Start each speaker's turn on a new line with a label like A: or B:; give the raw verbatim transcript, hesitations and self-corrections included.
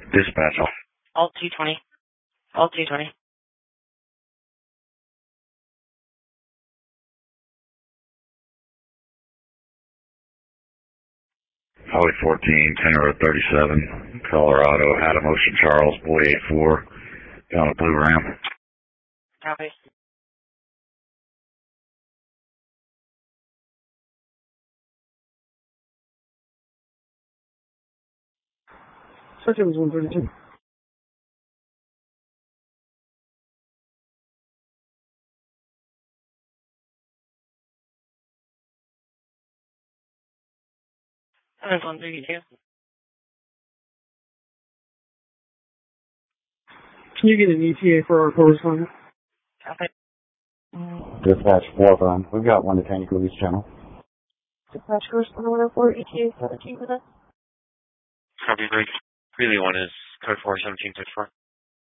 A: Dispatch.
B: Alt two twenty. Alt two twenty.
A: Highway fourteen, ten road thirty-seven, Colorado, Adam Ocean Charles, Boy eight four, down a blue Ram.
B: Copy.
C: Second was one thirty-two.
B: That was one thirty-two.
C: Can you get an E T A for our correspondent?
B: Copy.
A: Dispatch four, we've got one to Tank Release Channel.
B: Dispatch correspondent one oh four, E T A seventeen with us.
D: Copy, break. Relay one is code four seventeen six four.